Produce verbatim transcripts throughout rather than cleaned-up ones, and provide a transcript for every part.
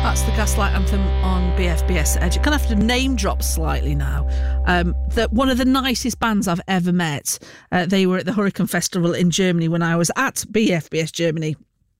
That's the Gaslight Anthem on B F B S Edge. I'm going to have to name drop slightly now. Um, that one of the nicest bands I've ever met. Uh, they were at the Hurricane Festival in Germany when I was at B F B S Germany.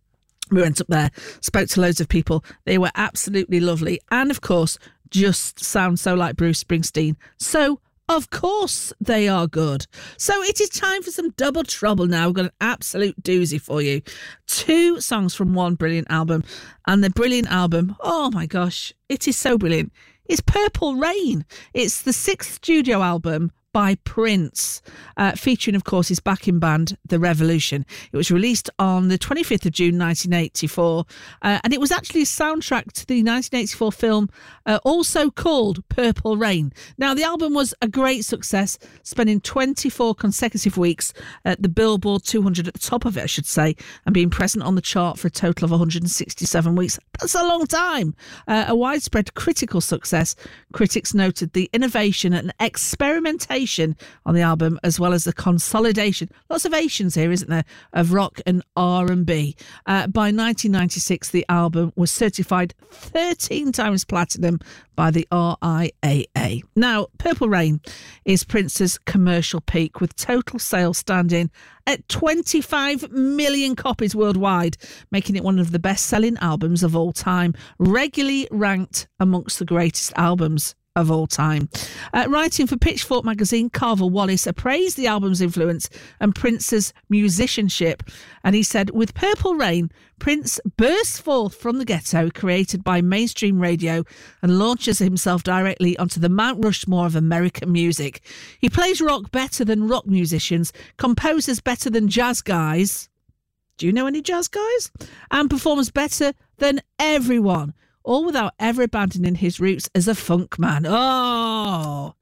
We went up there, spoke to loads of people. They were absolutely lovely. And of course, just sound so like Bruce Springsteen. So, of course, they are good. So it is time for some double trouble now. We've got an absolute doozy for you. Two songs from one brilliant album. And the brilliant album, oh my gosh, it is so brilliant. It's Purple Rain. It's the sixth studio album by Prince, uh, featuring, of course, his backing band, The Revolution. It was released on the twenty-fifth of June, nineteen eighty-four, uh, and it was actually a soundtrack to the nineteen eighty-four film, uh, also called Purple Rain. Now, the album was a great success, spending twenty-four consecutive weeks at the Billboard two hundred, at the top of it, I should say, and being present on the chart for a total of one hundred sixty-seven weeks. That's a long time. Uh, a widespread critical success. Critics noted the innovation and experimentation on the album, as well as the consolidation, lots of Asians here, isn't there, of rock and R and B. Uh, by nineteen ninety-six, the album was certified thirteen times platinum by the R I A A. Now, Purple Rain is Prince's commercial peak, with total sales standing at twenty-five million copies worldwide, making it one of the best-selling albums of all time, regularly ranked amongst the greatest albums of all time. Uh, writing for Pitchfork magazine, Carver Wallace appraised the album's influence and Prince's musicianship, and he said, with Purple Rain, Prince bursts forth from the ghetto created by mainstream radio and launches himself directly onto the Mount Rushmore of American music. He plays rock better than rock musicians, composes better than jazz guys. Do you know any jazz guys? And performs better than everyone, all without ever abandoning his roots as a funk man. Oh,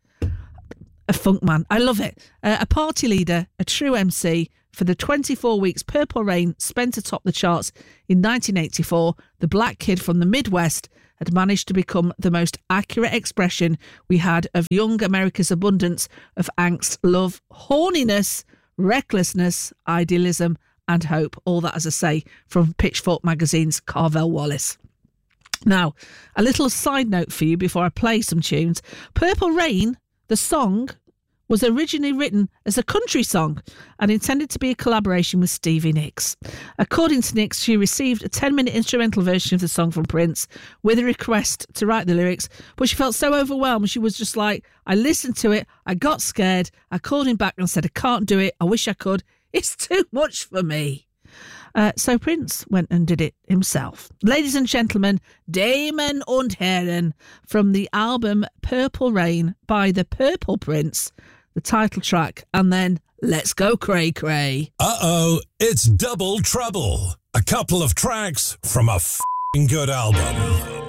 a funk man. I love it. Uh, a party leader, a true M C. For the twenty-four weeks Purple Rain spent atop the charts in nineteen eighty-four, the black kid from the Midwest had managed to become the most accurate expression we had of young America's abundance of angst, love, horniness, recklessness, idealism and hope. All that, as I say, from Pitchfork magazine's Carver Wallace. Now, a little side note for you before I play some tunes. Purple Rain, the song, was originally written as a country song and intended to be a collaboration with Stevie Nicks. According to Nicks, she received a ten-minute instrumental version of the song from Prince with a request to write the lyrics, but she felt so overwhelmed. She was just like, I listened to it, I got scared, I called him back and said, I can't do it, I wish I could, it's too much for me. Uh, so Prince went and did it himself. Ladies and gentlemen, Damen und Herren, from the album Purple Rain by the Purple Prince, the title track, and then let's go cray cray. Uh-oh, it's double trouble. A couple of tracks from a f***ing good album.